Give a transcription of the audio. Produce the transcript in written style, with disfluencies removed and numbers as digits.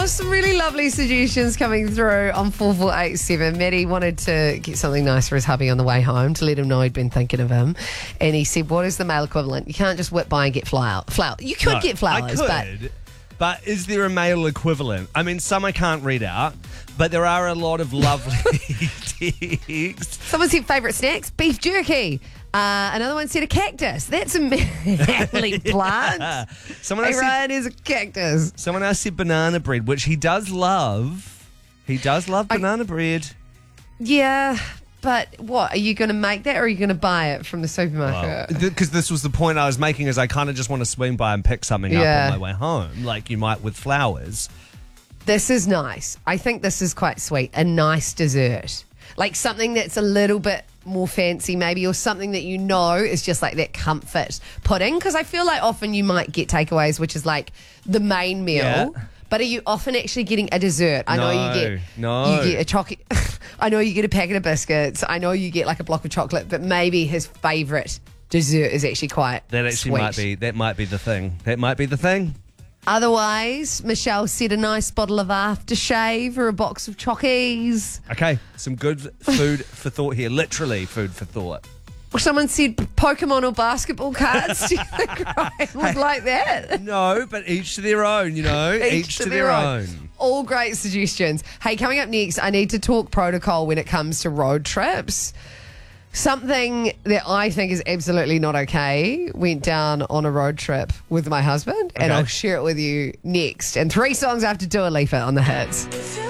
some really lovely suggestions coming through on 4487. Maddie wanted to get something nice for his hubby on the way home to let him know he'd been thinking of him. And he said, what is the male equivalent? You can't just whip by and get flower. You could get flowers, but is there a male equivalent? I mean, some I can't read out, but there are a lot of lovely texts. Someone said favourite snacks, beef jerky. Another one said a cactus. That's a manly plant. Ryan is a cactus. Someone else said banana bread, which he does love. He does love banana bread. Yeah, but what? Are you going to make that or are you going to buy it from the supermarket? Because this was the point I was making, is I kind of just want to swing by and pick something up on my way home, like you might with flowers. This is nice. I think this is quite sweet. A nice dessert. Like something that's a little bit more fancy maybe, or something that you know is just like that comfort pudding. Because I feel like often you might get takeaways, which is like the main meal. Yeah. But are you often actually getting a dessert? I know you get a chocolate. I know you get a packet of biscuits. I know you get like a block of chocolate. But maybe his favourite dessert is actually quite sweet. That might be the thing. That might be the thing. Otherwise, Michelle said a nice bottle of aftershave or a box of chockies. Okay, some good food for thought here. Literally food for thought. Or someone said Pokemon or basketball cards. Do you think Ryan would like that? No, but each to their own, you know. Each to their own. All great suggestions. Hey, coming up next, I need to talk protocol when it comes to road trips. Something that I think is absolutely not okay went down on a road trip with my husband, and I'll share it with you next. And 3 songs after Dua Lipa on the hits.